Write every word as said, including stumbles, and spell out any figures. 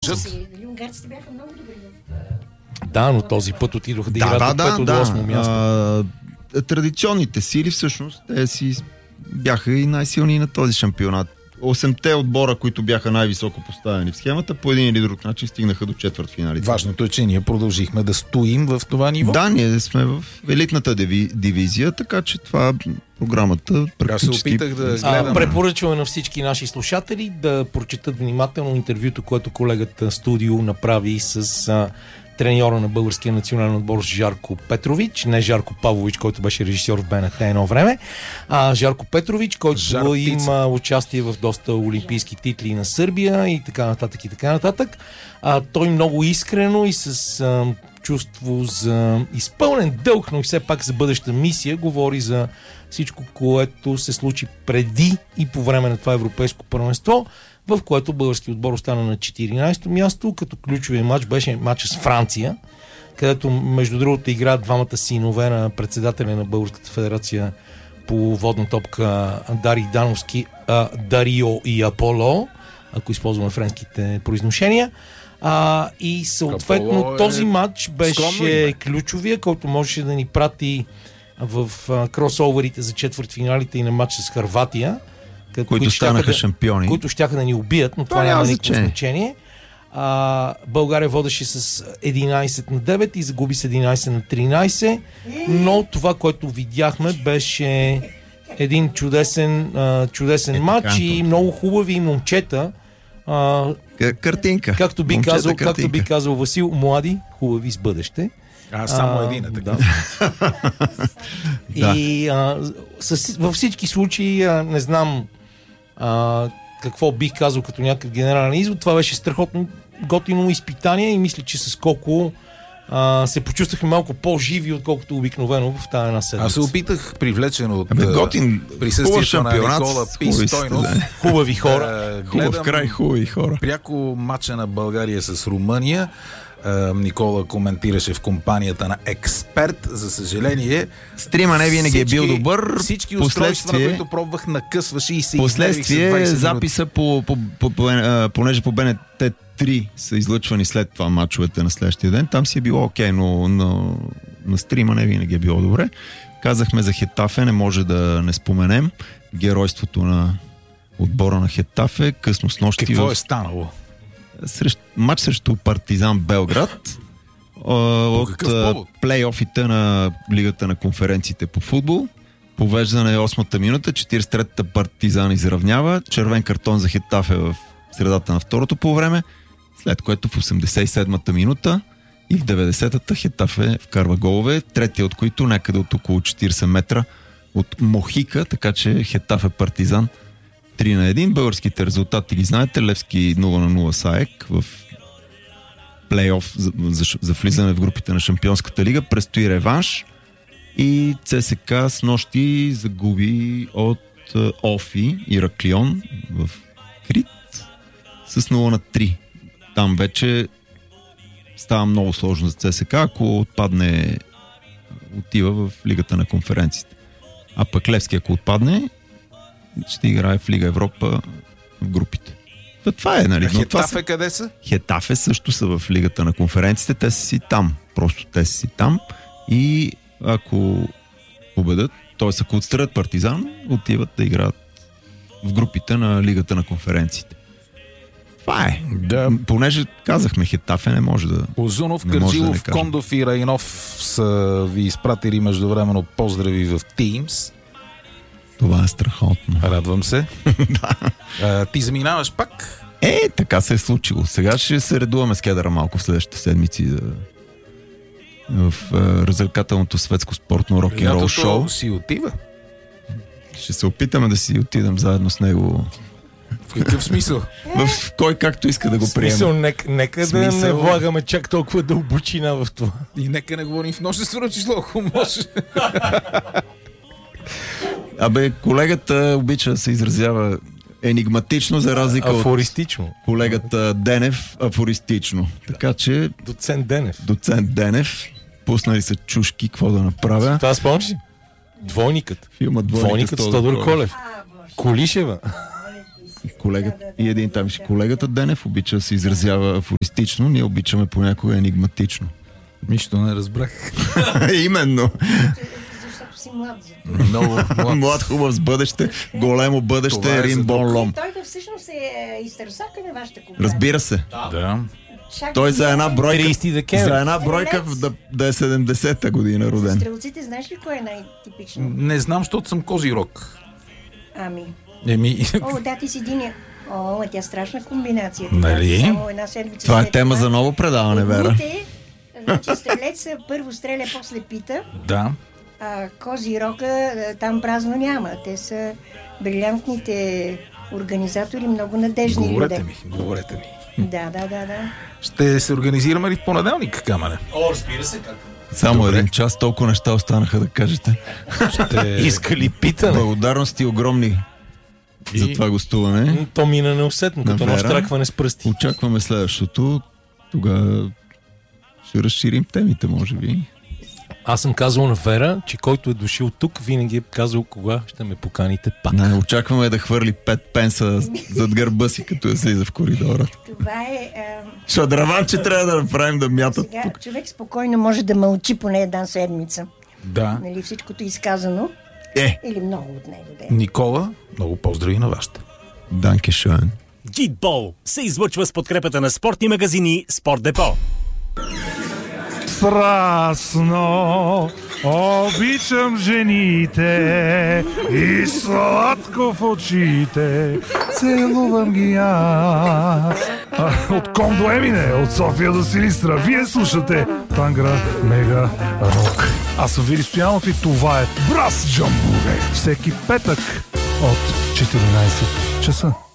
получат. Унгарците бяха много добри. Да, но този път отидоха да Да, играят да, от пето да, до осмо да. място. А, традиционните сили всъщност те си бяха и най-силни на този шампионат. Осемте отбора, които бяха най-високо поставени в схемата, по един или друг начин стигнаха до четвъртфиналите. Важното е, че ние продължихме да стоим в това ниво. Да, ние сме в елитната диви, дивизия, така че това програмата практически... Аз се опитах да А, гледам. препоръчваме на всички наши слушатели да прочетат внимателно интервюто, което колегата Студио направи с а, треньора на българския национален отбор Жарко Петрович, не Жарко Павлович, който беше режисьор в БНТ едно време, а Жарко Петрович, който Жар има участие в доста олимпийски титли на Сърбия и така нататък и така нататък. А, той много искрено и с а, чувство за изпълнен дълг, но и все пак за бъдеща мисия говори за всичко, което се случи преди и по време на това европейско първенство, в което български отбор остана на четиринайсето място, като ключовия матч беше матча с Франция, където между другото играят двамата синове на председателя на Българската федерация по водна топка Дарий Дановски, а, Дарио и Аполо, ако използваме френските произношения. А, и съответно е този матч беше име. ключовия, който можеше да ни прати в а, кросоверите за четвъртфиналите и на матч с Хърватия, които станаха да, шампиони. Които щяха да ни убият, но това, това няма никакво значение. А, България водеше с единайсет на девет и загуби с единайсет на тринайсет, но това, което видяхме, беше един чудесен, а, чудесен е, матч и много хубави момчета. А, картинка. Както би, момчета, казал, картинка. както би казал Васил, млади, хубави с бъдеще. А, само един е така. Да. И а, с, във всички случаи а, не знам а, какво бих казал като някакъв генерален извод. Това беше страхотно готино изпитание и мисля, че с колко а, се почувствахме малко по-живи, отколкото обикновено в тази една седмица. Аз се опитах, привлечен от Абе, готин, присъствието на Никола Пистойнов. Хубави хора. Е, Хубав край, хубави хора. Пряко матча на България с Румъния. Никола коментираше в компанията на Експерт. За съжаление, стрима не винаги всички, е бил добър. Всички устройства, на които пробвах, накъсваше и се последствие записа по, по, по, по, понеже по БНТ три са излъчвани след това матчовете на следващия ден, там си е било окей, но на, на стрима не винаги е било добре. Казахме за Хетафе, не може да не споменем геройството на отбора на Хетафе, късно с нощи. Какво в... е станало? Срещу, матч срещу Партизан Белград от плейофите на Лигата на конференциите по футбол. Повеждане осмата минута, четирийсет и третата Партизан изравнява, червен картон за Хетафе в средата на второто полувреме, след което в осемдесет и седмата минута и в деветдесетата Хетафе вкарва голове, третия от които някъде от около четирийсет метра от Мохика, така че Хетафе Партизан три на едно. Българските резултати ги знаете. Левски нула на нула с АЕК в плейоф за, за, за влизане в групите на Шампионската лига. Предстои реванш и ЦСКА с нощи загуби от Офи Ираклион в Крит с нула на три. Там вече става много сложно за ЦСКА, ако отпадне, отива в Лигата на конференциите. А пък Левски, ако отпадне, ще играе в Лига Европа в групите. То това е, нали? А Хетафе са... къде са? Хетафе също са в Лигата на конференциите. Те са си там. Просто те са си там. И ако победят, т.е. ако отстранят Партизан, отиват да играят в групите на Лигата на конференциите. Това е. Да. Понеже казахме, Хетафе не може да... Озунов, не може Кърджилов, да Кондов и Райнов са ви изпратили междувременно поздрави в Teams. Това е страхотно. Радвам се. Да. А, ти заминаваш пак? Е, така се е случило. Сега ще се редуваме с кедъра малко в следващите седмици да... в uh, развлекателното светско спортно рок-н-рол шоу. Си отива. Ще се опитаме да си отидем заедно с него. В какъв смисъл? В кой както иска да го приеме. Смисъл, нека, нека смисъл... да не влагаме чак толкова дълбочина в това. И нека не говорим в множествено число, ако може. Абе, колегата обича да се изразява енигматично, за разлика афористично. От колегата Денев афористично. Така че... Доцент Денев. Доцент Денев. Пуснали се чушки, какво да направя. Това спомниш ли? Двойникът. Филма Двойникът, Двойникът с Тодор Колев. Колишева. И, колега, и един там си колегата Денев обича да се изразява афористично, ние обичаме понякога енигматично. Нищо не разбрах. Именно. Защото си млад. Много млад. Млад, хубав с бъдеще, големо бъдеще, е Рим Бон Лом. Той да всъщност е изтърсака на вашата компания. Разбира се. Да. Чак Той за една бройка, тридесети декември. за една бройка да, да е седемдесета година роден. Стрелците, знаеш ли кое е най-типично? Не знам, защото съм Козирог. Ами. Еми... О, да, ти си единия. О, ма тя страшна комбинация. Нали? Само една седмица. Това е след тема за ново предаване, Вера. Едните, значи стрелец първо стреля, после пита. Да. А Козирока там празно няма. Те са брилянтните организатори, много надежни люди. Говорете ми, говорете ми. Да, да, да, да. Ще се организираме ли в понеделник, Камене? О, разбира се, как. Само Добре. един час, толкова неща останаха да кажете. Ще... Иска ли питане? Благодарности огромни И- за това гостуване. То мина неусетно, като На едно Вера. штракване с пръсти. Очакваме следващото. Тогава ще разширим темите, може би. Аз съм казал на Вера, че който е дошъл тук, винаги е казал кога ще ме поканите пак. Не, очакваме да хвърли пет пенса зад гърба си, като я слиза в коридора. Това е... А... Защото раванче трябва да направим да мятат Сега тук. човек спокойно може да мълчи поне една седмица. Да. Нали, всичкото изказано. Е, Или много от него да е. Никола, много поздрави на вашите. Данке Шоен. Гидбол се излъчва с подкрепата на спортни магазини Спорт Депо. Страстно обичам жените и сладко в очите целувам ги аз. А, от Ком до Емине, от София до Силистра, вие слушате Тангра Мега Рок. Аз съм Вили Стоянов и това е Брас Джамбуре. Всеки петък от четиринайсет часа.